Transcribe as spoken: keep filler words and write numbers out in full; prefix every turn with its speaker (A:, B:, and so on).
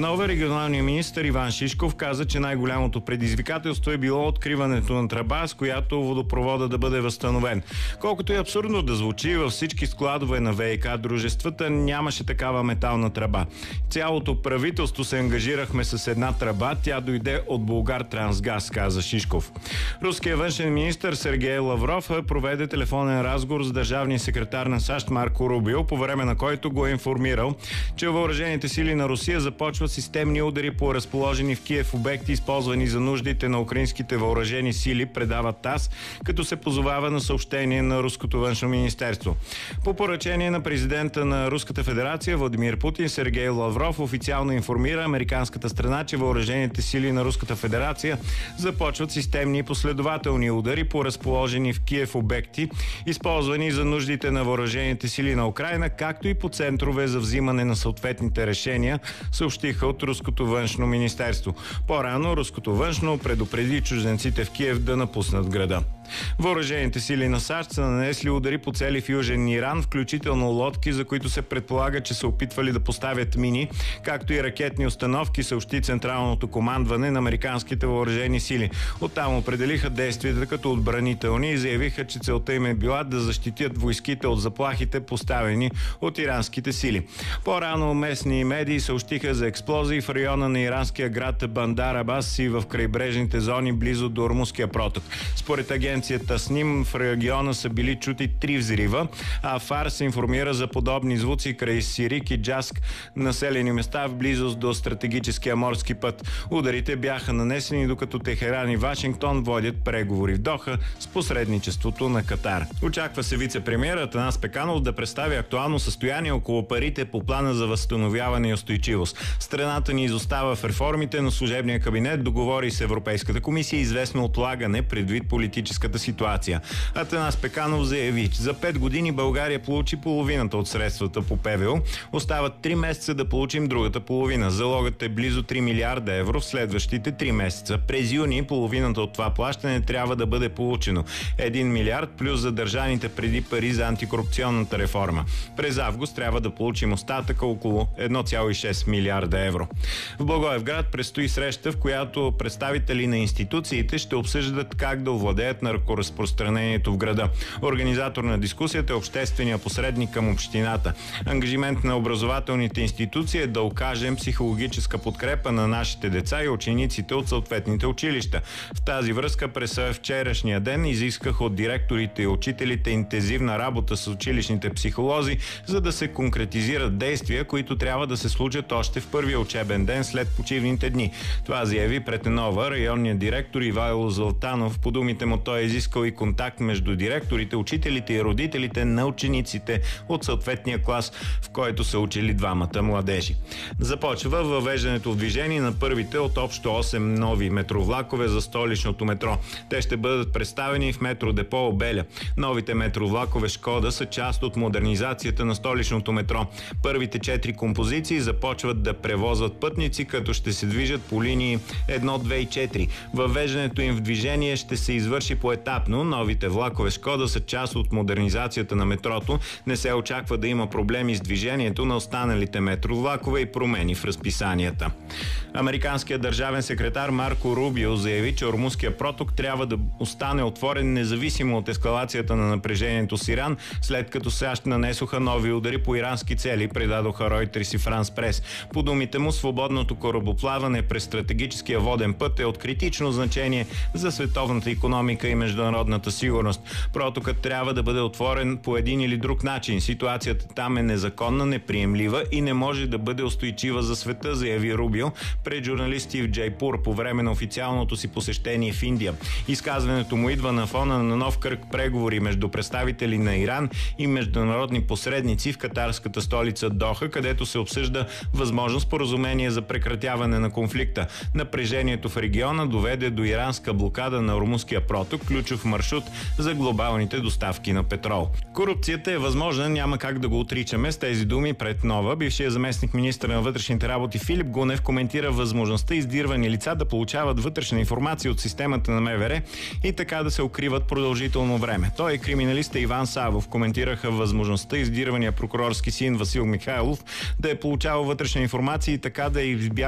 A: нова регионалният министър Иван Шишков каза, че най-голямото предизвикателство е било откриването на тръба, с която водопровода да бъде възстановен. Колкото и абсурдно да звучи, във всички складове на ВиК дружествата нямаше такава метална тръба. Цялото правителство се ангажирахме с една тръба, тя дойде от Булгартрансгаз, каза Шишков. Руският външен министър Сергей Лавров проведе телефонен разговор с държавния секретар на САЩ Марко Рубио, по време на който го е информирал, че въоръжените сили на Русия започват системни удари по разположени в Киев обекти, използвани за нуждите на украинските въоръжени сили, предава ТАСС, като се позовава на съобщение на Руското външно министерство. По поръчение на президента на Руската федерация Владимир Путин, Сергей Лавров официално информира американската страна, че въоръжените сили на Руската федерация започват системни и последователни удари по разположени в Киев обекти, използвани за нуждите на въоръжените сили на Украйна, както и по центрове за взимане на съответните решения, съобщиха от Руското външно министерство. По-рано Руското външно предупреди чужденците в Киев да напуснат града. Въоръжените сили на САЩ са нанесли удари по цели в Южен Иран, включително лодки, за които се предполага, че са опитвали да поставят мини, както и ракетни установки, съобщи Централното командване на американските въоръжени сили. Оттам определиха действията като отбранителни и заявиха, че целта им е била да защитят войските от заплахите, поставени от иранските сили. По-рано местни медии съобщиха за експлозии в района на иранския град Бандар Абас и в крайбрежните зони близо до Ормузския проток. Според агенцията СНИМ в региона са били чути три взрива, а ФАР се информира за подобни звуци край Сирик и Джаск, населени места в близост до стратегическия морски път. Ударите бяха нанесени, докато Техеран и Вашингтон водят преговори в Доха с посредничеството на Катар. Очаква се вице-премиерът Атанас Пеканов да представи актуално състояние около парите по плана за възстановяване и устойчивост. Страната ни изостава в реформите, но служебния кабинет договори с Европейската комисия известно отлагане предвид политическата ситуация. Атанас Пеканов заяви, че за пет години България получи половината от средствата по ПВУ. Остават три месеца да получим другата половина. Залогът е близо три милиарда евро в следващите три месеца. През юни половината от това плащане трябва да бъде получено. един милиард плюс задържаните преди пари за антикорупционната реформа. През август трябва да получим остатъка около едно цяло и шест милиарда евро. В Благоевград предстои среща, в която представители на институциите ще обсъждат как да овладеят наркоразпространението в града. Организатор на дискусията е обществения посредник към общината. Ангажимент на образователните институции е да окажем психологическа подкрепа на нашите деца и учениците от съответните училища. В тази връзка през вчерашния ден изисках от директорите и учителите интензивна работа с училищните психолози, за да се конкретизират действия, които трябва да се случат още в първия учебен ден след почивните дни. Това заяви пред Нова районният директор Ивайло Златанов. По думите му той е изискал и контакт между директорите, учителите и родителите на учениците от съответния клас, в който са учили двамата младежи. Започва въвеждането в движение на първите от общо осем нови метровлакове за столичното метро. Те ще бъдат представени в метродепо Обеля. Новите метровлакове Шкода са част от модернизацията на столичното метро. Първите четири композиции започват да превозват пътници, като ще се движат по линии едно, две и четири. Въвеждането им в движение ще се извърши поетапно. Новите влакове Шкода са част от модернизацията на метрото. Не се очаква да има проблеми с движението на останалите метровлакове и промени в разписанията. Американският държавен секретар Марко Рубио заяви, че Ормузския проток трябва да остане отворен независимо от ескалацията на напрежението с Иран, след като САЩ нанесоха нови удари по ирански цели, предадоха Reuters и France Press. По думите му, свободното корабоплаване през стратегическия воден път е от критично значение за световната икономика и международната сигурност. Протокът трябва да бъде отворен по един или друг начин. Ситуацията там е незаконна, неприемлива и не може да бъде устойчива за света, заяви Рубио пред журналисти в Джайпур по време на официалното си посещение в Индия. Изказването му идва на фона на нов кръг преговори между представители на Иран и международни посредници в катарската столица Доха, където се обсъжда възможно споразумение за прекратяване на конфликта. Напрежението в региона доведе до иранска блокада на Ормузския проток, ключов маршрут за глобалните доставки на петрол. Корупцията е възможна, няма как да го отричаме. С тези думи пред Нова, бившия заместник министър на вътрешните работи Филип Гунев коментира възможността издирвани лица да получават вътрешна информация от системата на МВР и така да се укриват продължително време. Той и криминалиста Иван Савов коментираха възможността издирвания прокурорски син Васил Михайлов да е получавал вътрешна информация и така да е избягал